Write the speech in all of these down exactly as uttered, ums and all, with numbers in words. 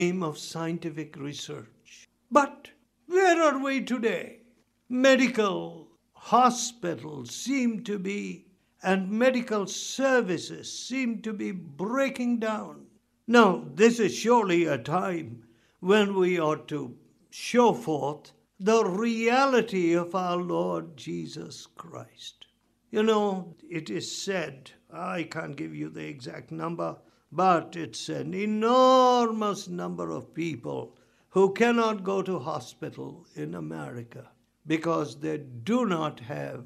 name of scientific research. But where are we today? Medical hospitals seem to be, and medical services seem to be breaking down. Now, this is surely a time when we ought to show forth the reality of our Lord Jesus Christ. You know, it is said, I can't give you the exact number, but it's an enormous number of people who cannot go to hospital in America because they do not have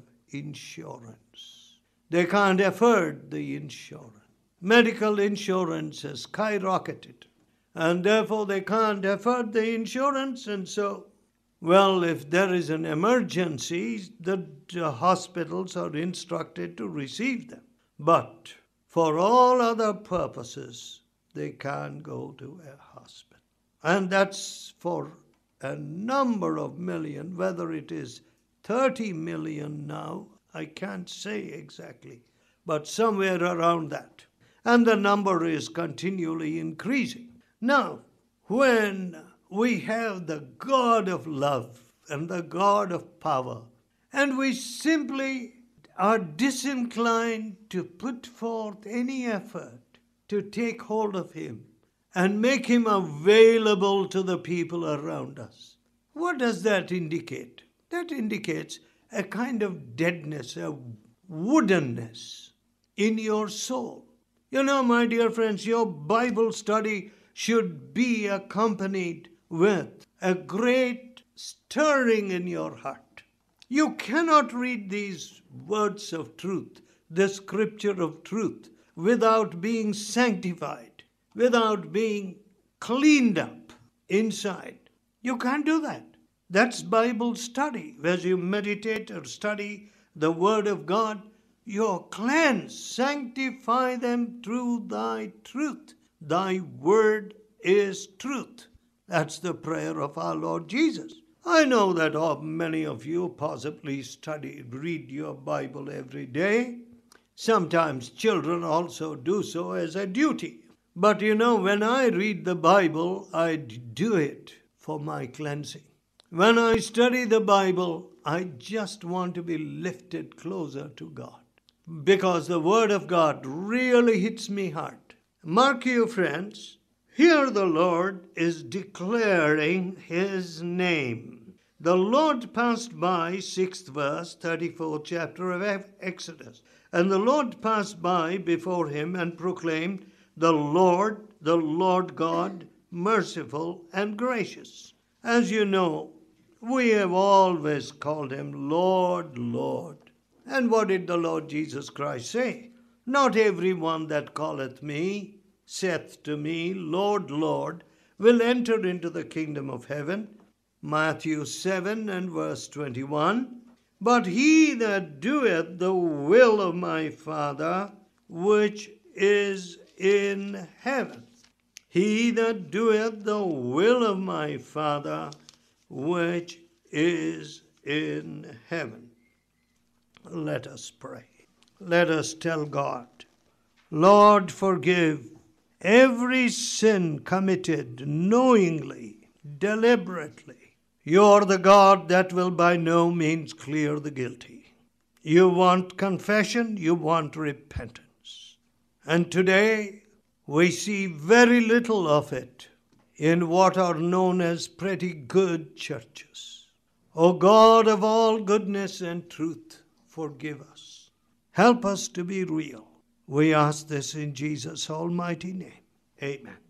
insurance. They can't afford the insurance. Medical insurance has skyrocketed, and therefore they can't afford the insurance, and so, well, if there is an emergency, the uh, hospitals are instructed to receive them. But for all other purposes, they can't go to a hospital. And that's for a number of million, whether it is thirty million now, I can't say exactly, but somewhere around that. And the number is continually increasing. Now, when we have the God of love and the God of power, and we simply are disinclined to put forth any effort to take hold of him and make him available to the people around us, what does that indicate? That indicates a kind of deadness, a woodenness in your soul. You know, my dear friends, your Bible study should be accompanied with a great stirring in your heart. You cannot read these words of truth, the scripture of truth, without being sanctified, without being cleaned up inside. You can't do that. That's Bible study. As you meditate or study the Word of God, you're cleansed. Sanctify them through thy truth. Thy word is truth. That's the prayer of our Lord Jesus. I know that oh, many of you possibly study, read your Bible every day. Sometimes children also do so as a duty. But you know, when I read the Bible, I do it for my cleansing. When I study the Bible, I just want to be lifted closer to God, because the Word of God really hits me hard. Mark you, friends, here the Lord is declaring his name. The Lord passed by, sixth verse, thirty-fourth chapter of Exodus. And the Lord passed by before him and proclaimed, the Lord, the Lord God, merciful and gracious. As you know, we have always called him Lord, Lord. And what did the Lord Jesus Christ say? Not every one that calleth me, saith to me, Lord, Lord, will enter into the kingdom of heaven. Matthew seven and verse twenty-one. But he that doeth the will of my Father, which is in heaven. He that doeth the will of my Father, which is in heaven. Let us pray. Let us tell God, Lord, forgive every sin committed knowingly, deliberately. You're the God that will by no means clear the guilty. You want confession, you want repentance. And today we see very little of it in what are known as pretty good churches. O God of all goodness and truth, forgive us. Help us to be real. We ask this in Jesus' almighty name. Amen.